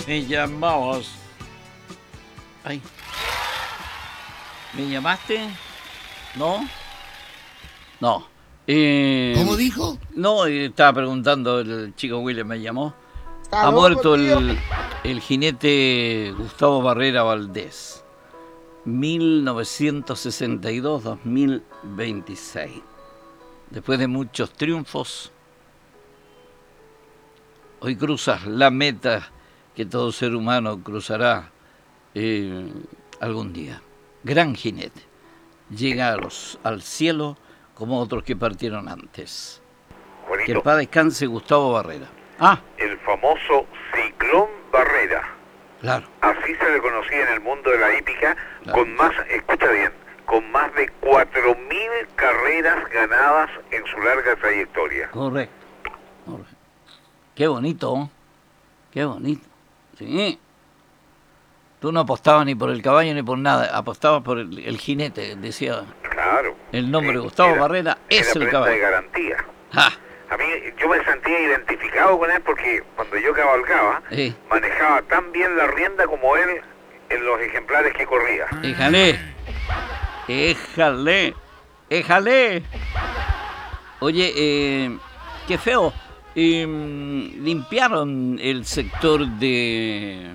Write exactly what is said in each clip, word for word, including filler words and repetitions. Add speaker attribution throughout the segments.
Speaker 1: Me llamabas. Ay. ¿Me llamaste? ¿No? No. Eh,
Speaker 2: ¿Cómo dijo?
Speaker 1: No, estaba preguntando, el chico William me llamó.
Speaker 2: ¿Está
Speaker 1: Ha
Speaker 2: loco,
Speaker 1: muerto
Speaker 2: tío?
Speaker 1: el, el jinete Gustavo Barrera Valdés. mil novecientos sesenta y dos a dos mil veintiséis. Después de muchos triunfos, hoy cruzas la meta que todo ser humano cruzará eh, algún día. Gran jinete. Llega a los, al cielo como otros que partieron antes.
Speaker 3: Juanito,
Speaker 1: Que en paz descanse Gustavo Barrera. Ah,
Speaker 3: el famoso Ciclón Barrera.
Speaker 1: claro.
Speaker 3: Así se le conocía en el mundo de la hípica,
Speaker 1: Claro.
Speaker 3: con más, escucha bien, con más de cuatro mil carreras ganadas en su larga trayectoria.
Speaker 1: Correcto. Correcto. Qué bonito, ¿eh? Qué bonito. Sí. Tú no apostabas ni por el caballo ni por nada, apostabas por el, el jinete, decía
Speaker 3: Claro.
Speaker 1: el nombre de
Speaker 3: Sí,
Speaker 1: Gustavo
Speaker 3: era-
Speaker 1: Barrera, es
Speaker 3: era
Speaker 1: el
Speaker 3: prenda
Speaker 1: caballo.
Speaker 3: de garantía.
Speaker 1: Ah,
Speaker 3: A mí, yo me sentía identificado con él porque cuando yo cabalgaba,
Speaker 1: sí.
Speaker 3: manejaba tan bien la rienda como él en los ejemplares que corría.
Speaker 1: Éjale, éjale, éjale. Oye, eh, qué feo. Eh, limpiaron el sector de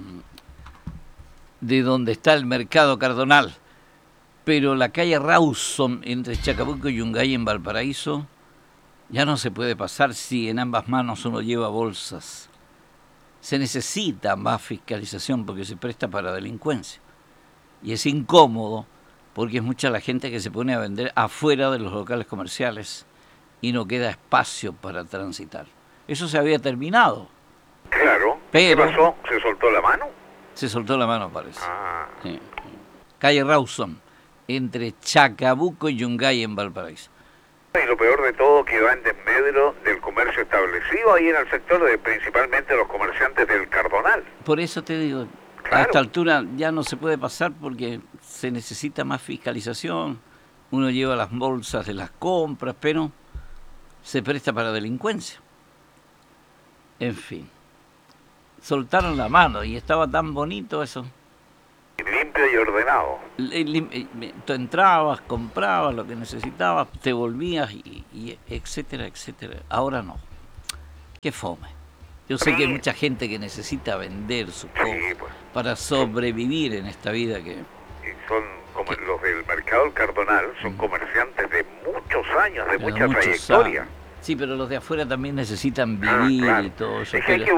Speaker 1: de donde está el mercado Cardonal, pero la calle Rawson entre Chacabuco y Yungay en Valparaíso ya no se puede pasar si en ambas manos uno lleva bolsas. Se necesita más fiscalización porque se presta para delincuencia. Y es incómodo porque es mucha la gente que se pone a vender afuera de los locales comerciales y no queda espacio para transitar. Eso se había terminado.
Speaker 3: Claro.
Speaker 1: Pero-
Speaker 3: ¿Qué pasó? ¿Se soltó la mano?
Speaker 1: Se soltó la mano, parece.
Speaker 3: Ah.
Speaker 1: Sí. Calle Rawson, entre Chacabuco y Yungay en Valparaíso.
Speaker 3: Y lo peor de todo, que va en desmedro del comercio establecido ahí en el sector de principalmente los comerciantes del Cardonal.
Speaker 1: Por eso te digo, a
Speaker 3: Claro.
Speaker 1: esta altura ya no se puede pasar porque se necesita más fiscalización. Uno lleva las bolsas de las compras, pero se presta para delincuencia. En fin, soltaron la mano y estaba tan bonito eso.
Speaker 3: Limpio y ordenado.
Speaker 1: Le- lim- eh, Tú entrabas, comprabas lo que necesitabas, te volvías, y, y etcétera, etcétera. Ahora no. Qué fome. Yo sé que hay mucha gente que necesita vender su
Speaker 3: Sí,
Speaker 1: cosa
Speaker 3: pues.
Speaker 1: para sobrevivir en esta vida que...
Speaker 3: Y son como
Speaker 1: ¿Qué?
Speaker 3: los del mercado del Cardonal, son
Speaker 1: Mm.
Speaker 3: comerciantes de muchos años, de
Speaker 1: de
Speaker 3: mucha
Speaker 1: muchos
Speaker 3: trayectoria.
Speaker 1: años. Sí, pero los de afuera también necesitan
Speaker 3: Ah,
Speaker 1: vivir
Speaker 3: claro.
Speaker 1: y todo eso.
Speaker 3: Es que hay
Speaker 1: pero-
Speaker 3: que